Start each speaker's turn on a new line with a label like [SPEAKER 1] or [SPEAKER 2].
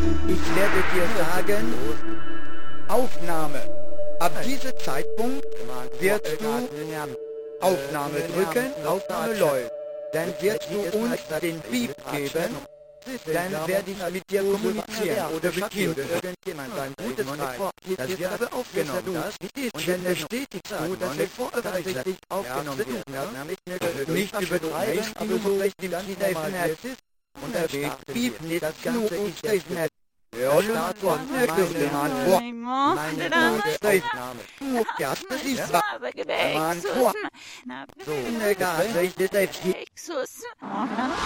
[SPEAKER 1] Ich werde dir sagen, Aufnahme. Ab diesem Zeitpunkt wirst du Aufnahme drücken, Aufnahme läuft. Dann wirst du uns den Piep geben, dann werde ich mit dir kommunizieren oder beginnen. Irgendjemand ein gutes Zeichen, das wir aber aufgenommen hast, und dann bestätigst du, dass wir vorbereitet aufgenommen werden. Nicht übertreiben, aber so vielleicht im Netz ist, und da steht Piep, nicht das Ganze ist das Netz. Ja, das war eine Antwort. Meine Aufnahme. Ja, das ist wahr. Man vor. So, egal, ich das